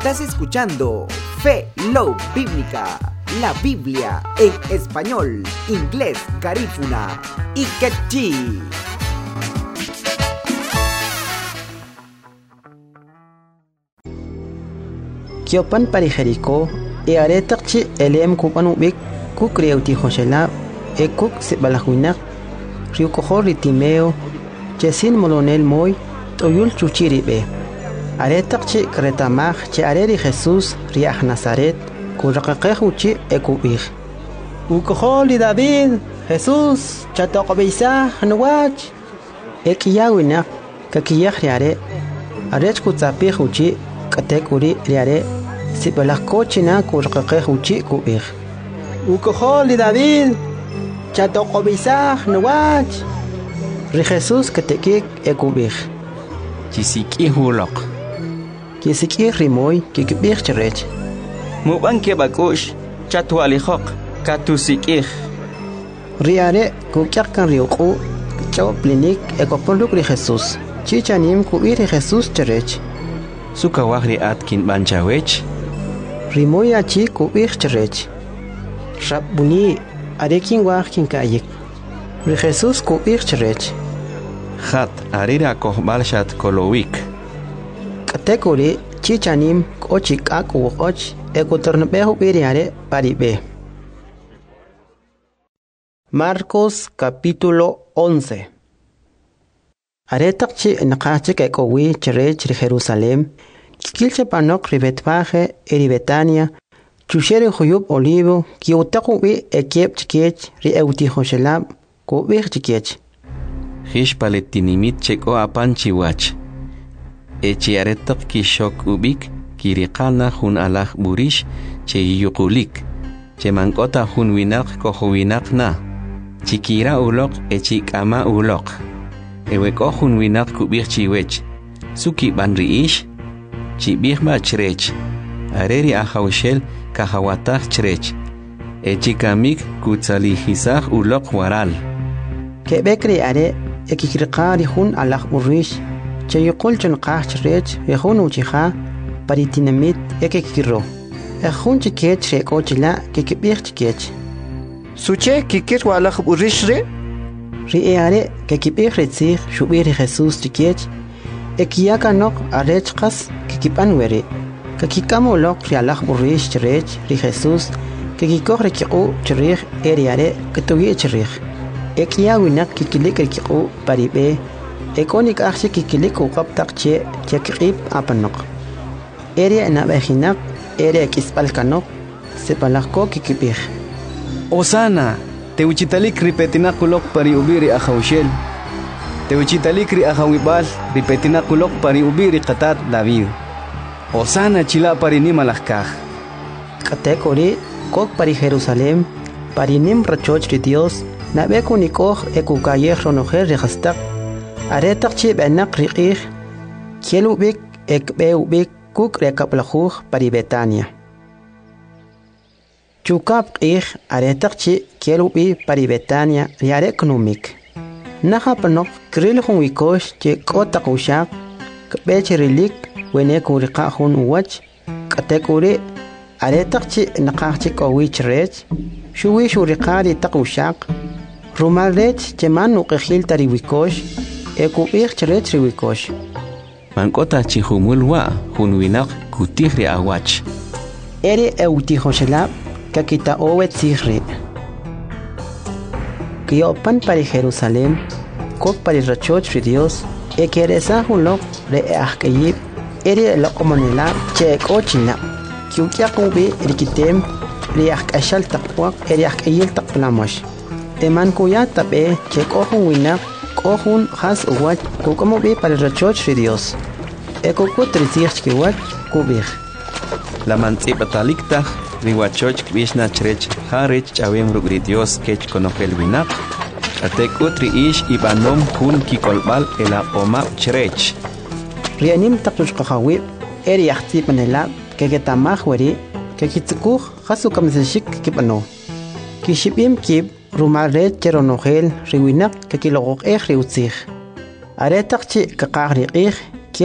Estás escuchando Fe Love Bíblica, la Biblia en español, inglés, garífuna y quechí. Kiopan para Jericó, e aretakchi elem kupan ubik, kuk reuti Joshela, e kuk sibalahuinak, riukohor ritimeo, chesin molonel moy, toyul chuchiribe. Aretakchi kretamaj, che areri Jesús, riach Nazaret, kurakakeuchi e kubig. Ukoholi David, Jesús, chatokobeisa, nuwach. E kiyawinak, kakiyah riare, arech kutzapihuchi, katekuri riare, sibalakochina kurakakeuchi kubig. Ukoholi David, chatokobeisa, nuwach. Ri Jesús katekik e kubig. Chisiki hulok. Kisiki rimoy kikibig cherech. Muban ke bakush chatualijok katusikih. Riare kukyakan riuku chao plinik ekopoluk ri Jesús. Chichanim kuir ri Jesús cherech. Sukawahri atkin banchawech. Rimoy achi kuir cherech. Rabuni arekin wahkin kayik. Ri Jesús kuir cherech. Hat arira kohbalshat kolowik. Katekuri chichanim kochik akuoch ekoternbehu biriare paribe. Marcos capítulo 11. Aretakchi nakachik ekowi cherech ri Jerusalem, kilche panok ri Betfaje eri Betania, chushere huyub olivo, kiutakuwi ekiep chikech ri euti Joshelab, kubir chikech. Hish paletinimit cheko apanchiwach. Echiaretok kishok ubik, kirikana hun alaj burish, che yukulik. Che mankota hun winak kohuwinak na. Chikira ulok echikama ulok. Eweko hun winak kubik chiwech. Suki banriish. Chibihma chrech. Areri ahawshel kahawatach chrech. Echikamik kutzalihisach ulok waral. Kebekri are ekikirqari hun alaj burish. Che yukul chun qach rech yahun uchiha paritinamit ekikiro. Ehun chikech reko chila kikibir chikech. Suche kikir walach urishre? Riare kikibir retzig shubir Jesús chikech. Ekiyaka nok arechkas kikipanwere. Kakikamo lok rialach urish cherech ri Jesús kikikor rekiu cherich eriare kituye cherich. Ekiyawinak kikilik rekiu paribe. Ekonik aksi kikilik ukaptak che chekib apanok. Ere nabehinak, ere kispalkanok, sepalako kikibir. Osana, te uchitalik ripetinakulok pari ubiri ahawshel. Te uchitalik ri ahawibal ripetinakulok pari ubiri qatar David. Osana chila pari nimalakaj. Katekori kok pari Jerusalem, pari nim rachoch ri Dios, nabekunikoj ekukayeh ronojer rehastak. Aretak chi benak riqih, kielubik ekbeubik kuk rekaplajuj pari Betania. Chukap qih aretak chi kielubi pari Betania riarek numik. Naha panok kril hun wikosh che kotak ushak, kbech rilik weneku riqahun uwach, katekuri aretak chi nakah chi kowich rech, shuwi shuriqari tak ushak, rumal rech che man uqihil tari wikosh, ekubir cherech riwikosh. Mankota chihumulwa hunwinak kutihri awach. Eri euti Joshelab kakita owet sihri. Kiopan pari Jerusalem, kok pari rachoch ri Dios, ekeresa hunlok re ahkayib, eri lokomonela che ekochina. Kiukyakubi rikitem ri ahkashal takwak eri ahkayil takplamosh. Eman kuya tabe che kohun winak kohun has uwach kukomo bi para rachoch ri Dios. Ekokut rizich kiwach kubih. La mantzipatalikta riwachoch kvishna chrech harech chawem rugri Dios kech konokel winak. Atekut riish ibanom hun kikolbal ela omap chrech. Rianim takush kahawib eri yahtip manela kegetamah weri kekitsukuh hasukam zeshik kipano. Kishibim kib rumaret cheronogel riwinak kekilogok riutzich. Aretak chi kakagriqih